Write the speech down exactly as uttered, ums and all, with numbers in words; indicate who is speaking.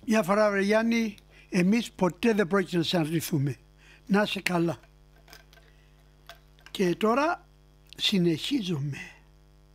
Speaker 1: Μια φορά, βρε Γιάννη, εμείς ποτέ δεν πρόκειται να συναντηθούμε. Να είσαι καλά. Και τώρα συνεχίζουμε.